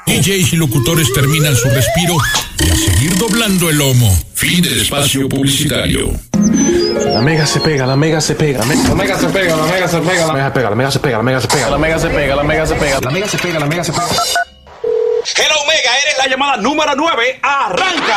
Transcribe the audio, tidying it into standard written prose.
DJs y locutores terminan su respiro y a seguir doblando el lomo. Fin del espacio publicitario. La mega se pega, la mega se pega, la mega se pega, la mega se pega, la mega se pega, la mega se pega, la mega se pega, la mega se pega, la mega se pega, la mega se pega, la mega se pega. Hello Mega, eres la llamada número 9. ¡Arranca!